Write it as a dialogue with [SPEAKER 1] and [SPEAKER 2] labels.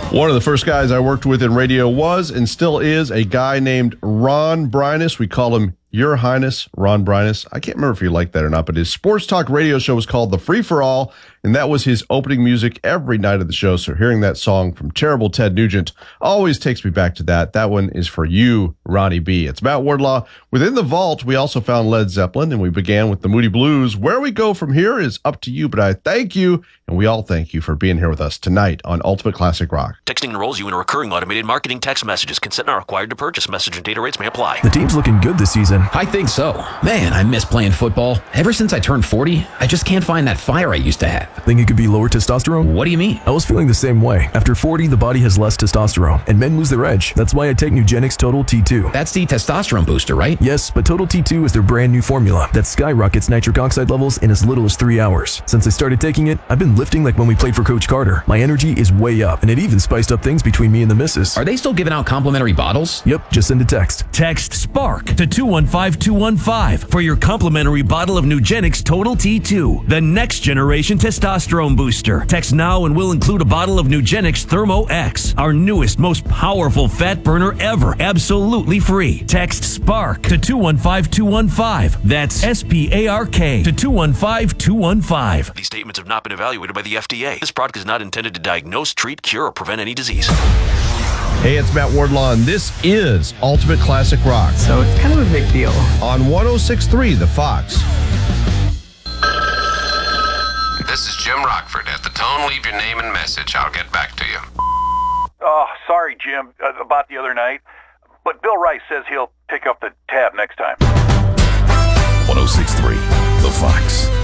[SPEAKER 1] One of the first guys I worked with in radio was and still is a guy named Ron Bryness. We call him Your Highness, Ron Bryness. I can't remember if you like that or not, but his sports talk radio show was called The Free for All, and that was his opening music every night of the show. So hearing that song from Terrible Ted Nugent always takes me back to that. That one is for you, Ronnie B. It's Matt Wardlaw. Within the vault, we also found Led Zeppelin, and we began with the Moody Blues. Where we go from here is up to you, but I thank you, and we all thank you for being here with us tonight on Ultimate Classic Rock.
[SPEAKER 2] Texting enrolls you in a recurring automated marketing text messages. Consent not required to purchase. Message and data rates may apply.
[SPEAKER 3] The team's looking good this season.
[SPEAKER 4] I think so. Man, I miss playing football. Ever since I turned 40, I just can't find that fire I used to have.
[SPEAKER 3] Think it could be lower testosterone?
[SPEAKER 4] What do you mean?
[SPEAKER 3] I was feeling the same way. After 40, the body has less testosterone, and men lose their edge. That's why I take Nugenix Total T2.
[SPEAKER 4] That's the testosterone booster, right?
[SPEAKER 3] Yes, but Total T2 is their brand new formula that skyrockets nitric oxide levels in as little as 3 hours. Since I started taking it, I've been lifting like when we played for Coach Carter. My energy is way up, and it even spiced up things between me and the missus.
[SPEAKER 4] Are they still giving out complimentary bottles?
[SPEAKER 3] Yep, just send a text.
[SPEAKER 5] Text SPARK to 215-215 for your complimentary bottle of Nugenix Total T2, the next generation testosterone booster. Text now and we'll include a bottle of Nugenix Thermo X, our newest, most powerful fat burner ever, absolutely free. Text SPARK to 215-215. That's SPARK to 215-215.
[SPEAKER 2] These statements have not been evaluated by the FDA. This product is not intended to diagnose, treat, cure, or prevent any disease.
[SPEAKER 1] Hey, it's Matt Wardlaw, and this is Ultimate Classic Rock.
[SPEAKER 6] So it's kind of a big deal.
[SPEAKER 1] On 106.3 The Fox.
[SPEAKER 7] This is Jim Rockford. At the tone, leave your name and message. I'll get back to you.
[SPEAKER 8] Oh, sorry, Jim, about the other night. But Bill Rice says he'll pick up the tab next time.
[SPEAKER 9] 106.3 The Fox.